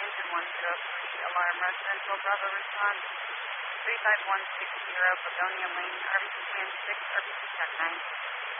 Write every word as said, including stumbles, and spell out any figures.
engine one zero three, alarm residential, Bravo response, three five one six zero, Begonia Lane, R B C scan six, R B C check nine.